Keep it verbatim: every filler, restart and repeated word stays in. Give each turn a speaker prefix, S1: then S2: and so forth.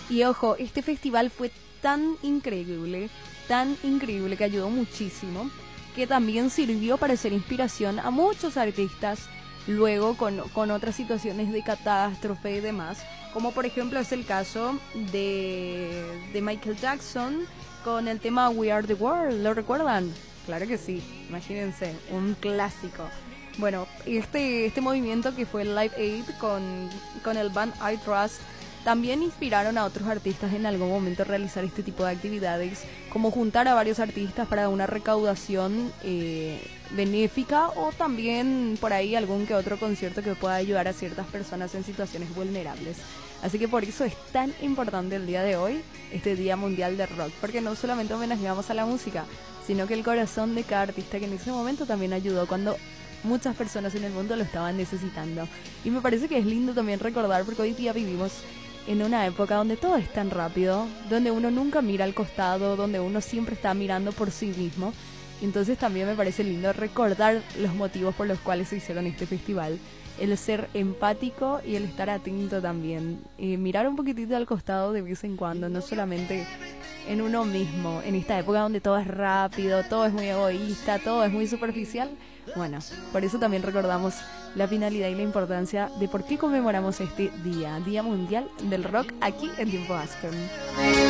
S1: Y ojo, este festival fue tan increíble, tan increíble que ayudó muchísimo, que también sirvió para ser inspiración a muchos artistas luego con, con otras situaciones de catástrofe y demás, como por ejemplo es el caso de, de Michael Jackson con el tema We Are the World. ¿Lo recuerdan? Claro que sí, imagínense, un clásico. Bueno, este, este movimiento que fue el Live Aid con, con el band I Trust también inspiraron a otros artistas en algún momento a realizar este tipo de actividades, como juntar a varios artistas para una recaudación eh, benéfica, o también por ahí algún que otro concierto que pueda ayudar a ciertas personas en situaciones vulnerables. Así que por eso es tan importante el día de hoy, este Día Mundial del Rock, porque no solamente homenajeamos a la música, sino que el corazón de cada artista que en ese momento también ayudó cuando muchas personas en el mundo lo estaban necesitando. Y me parece que es lindo también recordar, porque hoy día vivimos en una época donde todo es tan rápido, donde uno nunca mira al costado, donde uno siempre está mirando por sí mismo. Entonces también me parece lindo recordar los motivos por los cuales se hicieron este festival, el ser empático y el estar atento también, eh, mirar un poquitito al costado de vez en cuando, no solamente en uno mismo, en esta época donde todo es rápido, todo es muy egoísta, todo es muy superficial. Bueno, por eso también recordamos la finalidad y la importancia de por qué conmemoramos este día, Día Mundial del Rock, aquí en Tiempo Aspen.